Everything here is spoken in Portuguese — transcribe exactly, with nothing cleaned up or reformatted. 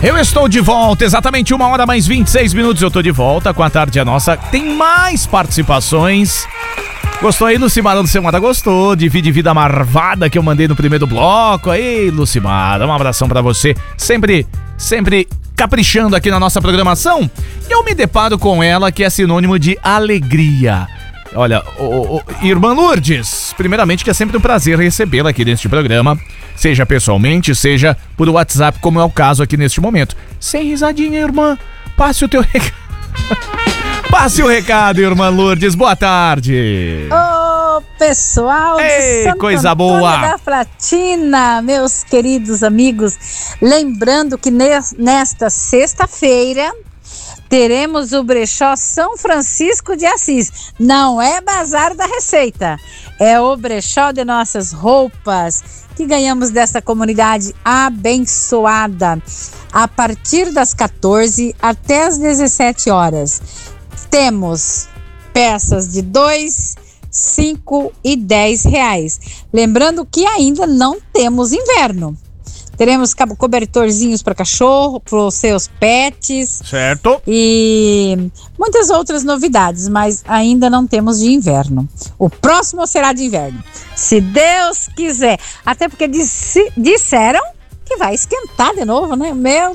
Eu estou de volta, exatamente uma hora mais vinte e seis minutos. Eu estou de volta com a Tarde é Nossa. Tem mais participações. Gostou aí, Lucimara? Lucimara gostou. Divide vida marvada que eu mandei no primeiro bloco. Aí, Lucimara, um abração pra você. Sempre, sempre caprichando aqui na nossa programação. Eu me deparo com ela, que é sinônimo de alegria. Olha, oh, oh, irmã Lourdes, primeiramente que é sempre um prazer recebê-la aqui neste programa, seja pessoalmente, seja por WhatsApp, como é o caso aqui neste momento. Sem risadinha, irmã, passe o teu recado. Passe o recado, irmã Lourdes, boa tarde. Ô, pessoal Ei, de Santo coisa Antônio boa. da Platina, meus queridos amigos, lembrando que nesta sexta-feira teremos o brechó São Francisco de Assis. Não é bazar da receita, é o brechó de nossas roupas que ganhamos dessa comunidade abençoada. A partir das quatorze até as dezessete horas, temos peças de dois, cinco e dez reais. Lembrando que ainda não temos inverno. Teremos cobertorzinhos para cachorro, para os seus pets. Certo. E muitas outras novidades, mas ainda não temos de inverno. O próximo será de inverno, se Deus quiser. Até porque disse, disseram que vai esquentar de novo, né? Meu